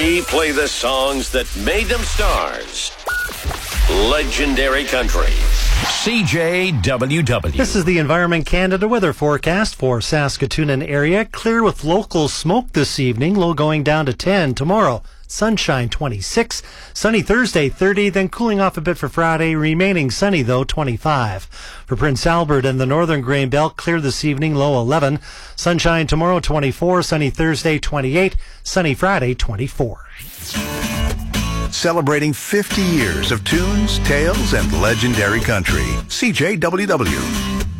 We play the songs that made them stars. Legendary Country. CJWW. This is the Environment Canada weather forecast for Saskatoon and area. Clear with local smoke this evening. Low going down to 10 tomorrow. Sunshine 26. Sunny Thursday 30. Then cooling off a bit for Friday. Remaining sunny though 25. For Prince Albert and the Northern Grain Belt, clear this evening. Low 11. Sunshine tomorrow 24. Sunny Thursday 28. Sunny Friday 24. Celebrating 50 years of tunes, tales, and legendary country. CJWW.